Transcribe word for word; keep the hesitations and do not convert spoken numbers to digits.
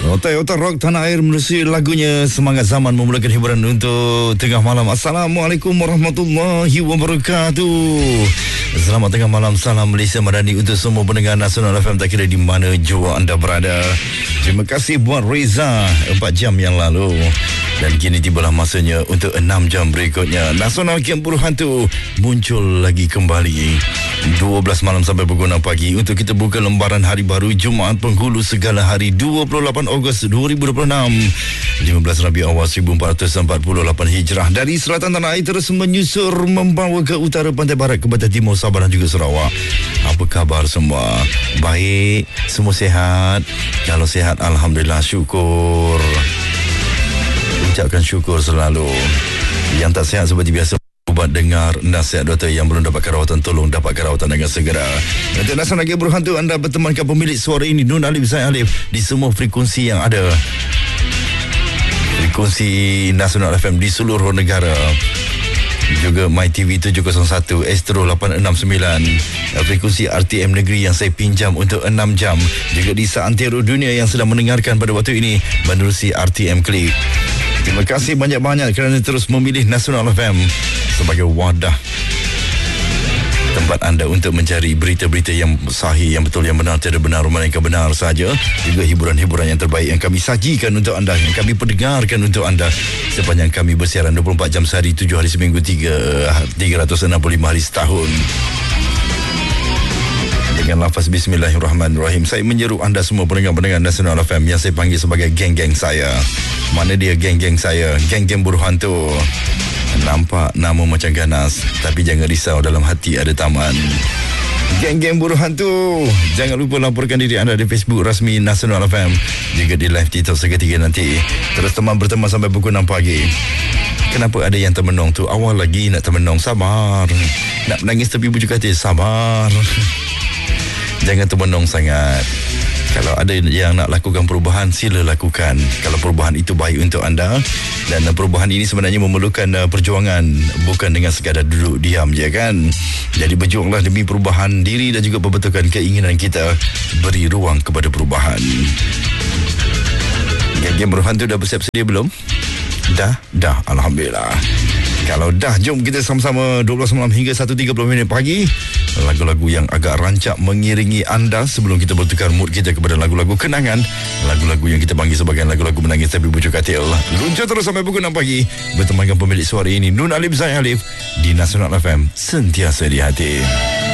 Otak-otak rock tanah air menerusi lagunya Semangat Zaman memulakan hiburan untuk tengah malam. Assalamualaikum warahmatullahi wabarakatuh. Selamat tengah malam, salam Malaysia Madani untuk semua pendengar Nasional F M tak kira di mana jua anda berada. Terima kasih buat Reza empat jam yang lalu. Dan kini tibalah masanya untuk enam jam berikutnya. Nasional Camp Buruh Hantu muncul lagi kembali dua belas malam sampai pukul enam pagi untuk kita buka lembaran hari baru Jumaat Penghulu segala hari dua puluh lapan Ogos dua ribu dua puluh enam, lima belas Rabiul Awal seribu empat ratus empat puluh lapan Hijrah. Dari selatan tanah air terus menyusur membawa ke utara pantai barat ke batas timur Sabah dan juga Sarawak. Apa khabar semua? Baik, semua sihat? Kalau sihat, alhamdulillah, syukur. Ucapkan syukur selalu. Yang tak sihat seperti biasa, ubat dengar nasihat doktor. Yang belum dapatkan rawatan, tolong dapatkan rawatan dengan segera. Untuk Nasional Camp Buruh Hantu, anda bertemankan pemilik suara ini, Nun Alif Zain Alif, di semua frekuensi yang ada. Frekuensi Nasional F M di seluruh negara. Juga MyTV tujuh kosong satu, Astro lapan enam sembilan, frekuensi R T M Negeri yang saya pinjam untuk enam jam. Juga di seantero dunia yang sedang mendengarkan pada waktu ini menerusi R T M Click. Terima kasih banyak-banyak kerana terus memilih Nasional F M sebagai wadah tempat anda untuk mencari berita-berita yang sahih, yang betul, yang benar, tiada benar melainkan benar saja. Juga hiburan-hiburan yang terbaik yang kami sajikan untuk anda, yang kami perdengarkan untuk anda sepanjang kami bersiaran dua puluh empat jam sehari, tujuh hari seminggu, tiga ratus enam puluh lima hari setahun. Dengan lafaz Bismillahirrahmanirrahim, saya menyeru anda semua pendengar-pendengar Nasional F M yang saya panggil sebagai geng-geng saya. Mana dia geng-geng saya? Geng-geng Buruh Hantu. Nampak nama macam ganas, tapi jangan risau, dalam hati ada taman. Geng-geng Buruh Hantu, jangan lupa laporkan diri anda di Facebook rasmi Nasional F M, juga di live TikTok seketika nanti. Terus teman berteman sampai pukul enam pagi. Kenapa ada yang termenung tu? Awal lagi nak termenung, sabar. Nak menangis tepi bujuk hati, sabar. Jangan termenung sangat. Kalau ada yang nak lakukan perubahan, sila lakukan. Kalau perubahan itu baik untuk anda, dan perubahan ini sebenarnya memerlukan uh, perjuangan, bukan dengan sekadar duduk diam je kan. Jadi berjuanglah demi perubahan diri dan juga perbetulkan keinginan kita. Beri ruang kepada perubahan. Geng-geng Buruh Hantu dah bersiap sedia belum? Dah? Dah, alhamdulillah. Kalau dah, jom kita sama-sama dua belas malam hingga satu tiga puluh minit pagi. Lagu-lagu yang agak rancak mengiringi anda sebelum kita bertukar mood kita kepada lagu-lagu kenangan. Lagu-lagu yang kita panggil sebagai lagu-lagu menangis tapi bujuk katil. Luncur terus sampai pukul enam pagi. Bertemankan pemilik suara ini, Nun Alif Zain Alif, di Nasional F M, sentiasa di hati.